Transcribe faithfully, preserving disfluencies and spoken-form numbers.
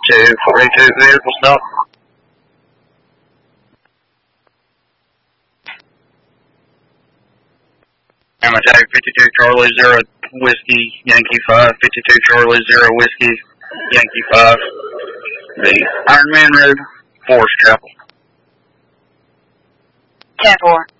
two forty-two vehicle stop. Amatag fifty-two Charlie zero Whiskey Yankee five, fifty-two Charlie zero Whiskey Yankee five. The Iron Man Road, Forest Chapel. ten four.